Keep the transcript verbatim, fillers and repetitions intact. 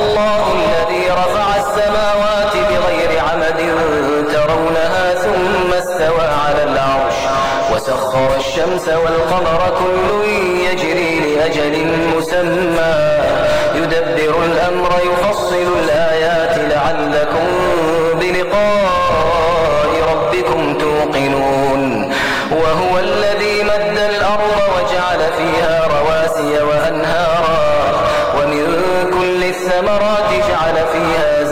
الله الذي رفع السماوات بغير عمد ترونها ثم استوى على العرش وسخر الشمس والقمر كل يجري لأجل مسمى يدبر الأمر يفصل الآيات لعلكم بلقاء ربكم توقنون وهو الذي مد الأرض وجعل فيها رواسي وأنهارا ومن كل الثمرات جعل فيها